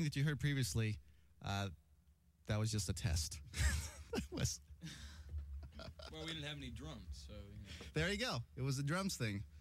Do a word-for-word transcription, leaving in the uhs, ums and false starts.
that you heard previously, uh, that was just a test. was Well, we didn't have any drums, so. You know. There you go. It was the drums thing.